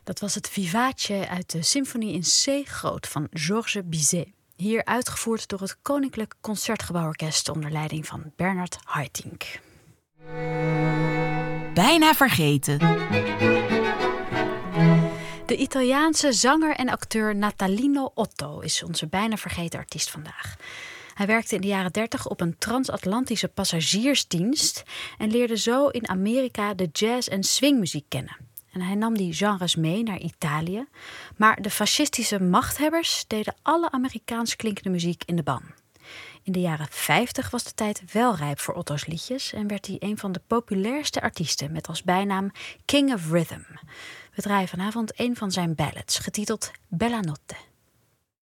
Dat was het Vivace uit de Symfonie in C groot van Georges Bizet. Hier uitgevoerd door het Koninklijk Concertgebouworkest onder leiding van Bernard Haitink. Bijna vergeten. De Italiaanse zanger en acteur Natalino Otto is onze bijna vergeten artiest vandaag. Hij werkte in de jaren 30 op een transatlantische passagiersdienst en leerde zo in Amerika de jazz- en swingmuziek kennen. En hij nam die genres mee naar Italië, maar de fascistische machthebbers deden alle Amerikaans klinkende muziek in de ban. In de jaren 50 was de tijd wel rijp voor Otto's liedjes en werd hij een van de populairste artiesten met als bijnaam King of Rhythm. We draaien vanavond een van zijn ballads, getiteld Bella Notte.